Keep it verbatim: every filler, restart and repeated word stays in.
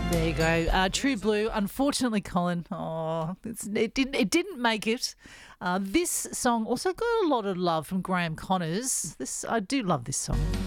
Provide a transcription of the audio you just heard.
There you go. Uh, True Blue. Unfortunately, Colin, oh, it's, it didn't. It didn't make it. Uh, this song also got a lot of love from Graham Connors. This I do love this song.